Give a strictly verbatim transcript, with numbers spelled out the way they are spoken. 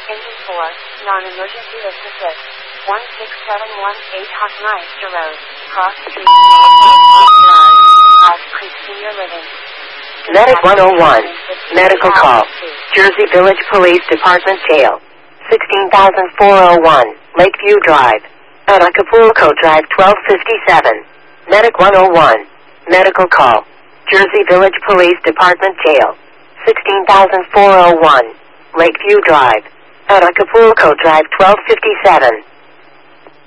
Engine four, non-emergency list assist. one six seven one eight Hoffmeister Road, Cross Street, South Creek Senior Living. Medic one oh one, medical call. Jersey Village Police Department Jail. sixteen thousand four oh one, Lakeview Drive. At Acapulco Drive twelve fifty-seven. Medic one oh one, medical call. Jersey Village Police Department Jail. sixteen thousand four oh one, Lakeview Drive. At Acapulco Drive twelve fifty-seven.